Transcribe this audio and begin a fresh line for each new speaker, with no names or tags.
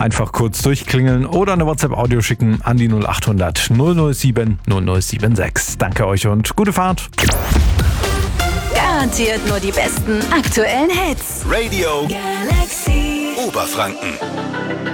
Einfach kurz durchklingeln oder eine WhatsApp-Audio schicken an die 0800 007 0076. Danke euch und gute Fahrt.
Garantiert nur die besten aktuellen Hits.
Radio
Galaxy.
Oberfranken.